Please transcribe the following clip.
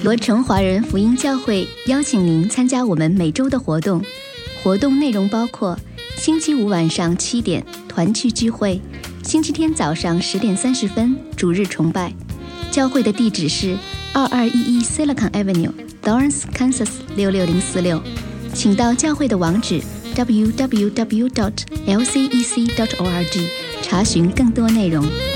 罗城华人福音教会邀请您参加我们每周的活动。活动内容包括星期五晚上7点团契聚会，星期天早上10点30分主日崇拜。教会的地址是2211 Silicon Avenue、Lawrence, Kansas 66046。请到教会的网址 www.lcec.org 查询更多内容。